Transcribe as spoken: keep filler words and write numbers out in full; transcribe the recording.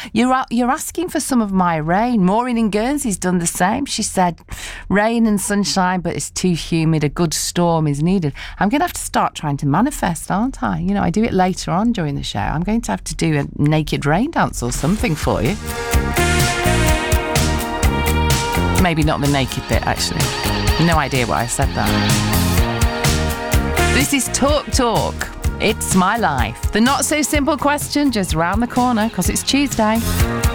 You're you're asking for some of my rain. Maureen in Guernsey's done the same. She said, rain and sunshine, but it's too humid. A good storm is needed. I'm going to have to start trying to manifest, aren't I? You know, I do it later on during the show. I'm going to have to do a naked rain dance or something for you. Maybe not the naked bit, actually. No idea why I said that. This is Talk Talk. It's my life. The not so simple question just round the corner because it's Tuesday.